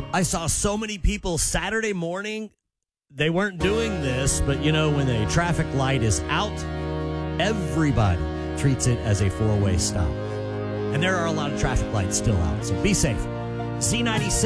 I saw so many people Saturday morning. They weren't doing this, but when a traffic light is out, everybody treats it as a four-way stop. And there are a lot of traffic lights still out, so be safe. Z96.